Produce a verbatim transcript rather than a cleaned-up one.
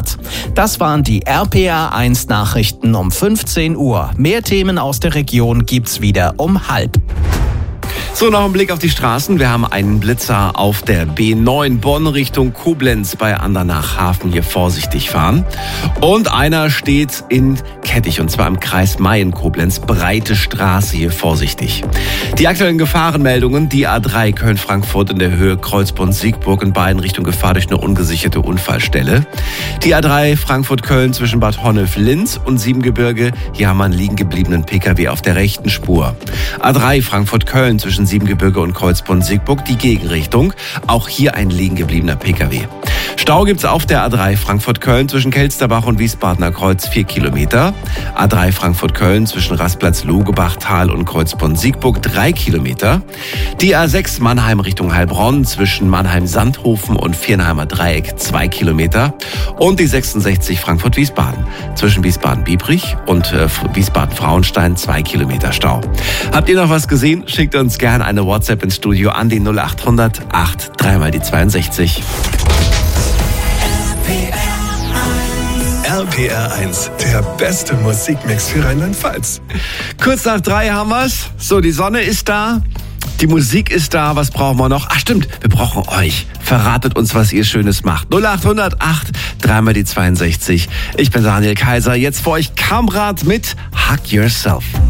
Stadt. Das waren die R P R eins Nachrichten um fünfzehn Uhr. Mehr Themen aus der Region gibt's wieder um halb. So, noch ein Blick auf die Straßen. Wir haben einen Blitzer auf der B neun Bonn Richtung Koblenz bei Andernach-Hafen. Hier vorsichtig fahren. Und einer steht in Kettich, und zwar im Kreis Mayen-Koblenz. Breite Straße, hier vorsichtig. Die aktuellen Gefahrenmeldungen: die A drei Köln-Frankfurt in der Höhe Kreuzbronn-Siegburg in beiden Richtungen Gefahr durch eine ungesicherte Unfallstelle. Die A drei Frankfurt-Köln zwischen Bad Honnef-Linz und Siebengebirge. Hier haben wir einen liegen gebliebenen Pkw auf der rechten Spur. A drei Frankfurt-Köln zwischen Siebengebirge und Kreuzbronn-Siegburg die Gegenrichtung. Auch hier ein liegen gebliebener Pkw. Stau gibt's auf der A drei Frankfurt-Köln zwischen Kelsterbach und Wiesbadener Kreuz vier Kilometer. A drei Frankfurt-Köln zwischen Rastplatz-Logebachtal und Kreuzbronn-Siegburg drei Kilometer. Die A sechs Mannheim Richtung Heilbronn zwischen Mannheim-Sandhofen und Viernheimer Dreieck zwei Kilometer. Und die sechsundsechzig Frankfurt-Wiesbaden zwischen Wiesbaden-Biebrich und äh, Wiesbaden-Frauenstein zwei Kilometer Stau. Habt ihr noch was gesehen? Schickt uns gerne eine WhatsApp ins Studio an die null acht hundert acht drei mal die zweiundsechzig. R P R eins, der beste Musikmix für Rheinland-Pfalz. Kurz nach drei haben wir's. So, die Sonne ist da. Die Musik ist da. Was brauchen wir noch? Ach stimmt, wir brauchen euch. Verratet uns, was ihr Schönes macht. null acht hundert acht drei mal die zweiundsechzig. Ich bin Daniel Kaiser. Jetzt für euch Kamrat mit Hug Yourself.